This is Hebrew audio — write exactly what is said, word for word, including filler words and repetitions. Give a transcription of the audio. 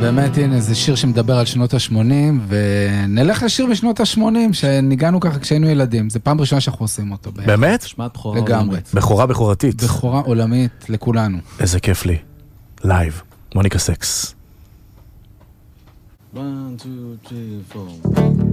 באמת, הנה, זה שיר שמדבר על שנות ה-שמונים, ונלך לשיר משנות ה-שמונים, שניגענו ככה כשהיינו ילדים. זה פעם ראשונה שאנחנו עושים אותו. באמת? שמעת בכורה לגמרי. עולמית. בכורה בכורתית. בכורה עולמית לכולנו. איזה כיף לי. לייב. מוניקה סקס. one, two, three, four